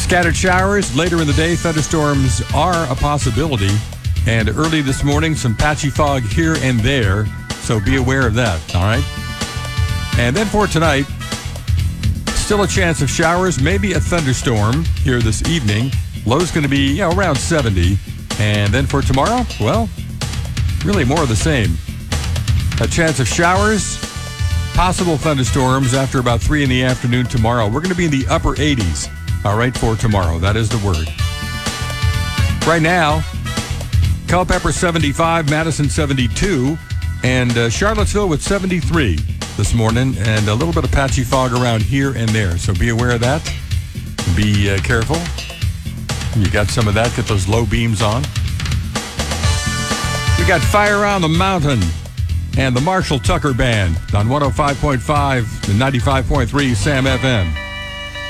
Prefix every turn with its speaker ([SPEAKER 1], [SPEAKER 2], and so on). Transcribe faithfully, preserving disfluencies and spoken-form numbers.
[SPEAKER 1] Scattered showers later in the day. Thunderstorms are a possibility. And early this morning, some patchy fog here and there. So be aware of that, all right? And then for tonight, still a chance of showers, maybe a thunderstorm here this evening. Low's going to be, you know, around seventy. And then for tomorrow, well, really more of the same. A chance of showers, possible thunderstorms after about three in the afternoon tomorrow. We're going to be in the upper eighties, all right, for tomorrow. That is the word. Right now, Culpeper seventy-five, Madison seventy-two, and uh, Charlottesville with seventy-three this morning, and a little bit of patchy fog around here and there. So be aware of that. Be uh, careful. You got some of that. Get those low beams on. We got Fire on the Mountain and the Marshall Tucker Band on one oh five point five and ninety-five point three Sam F M.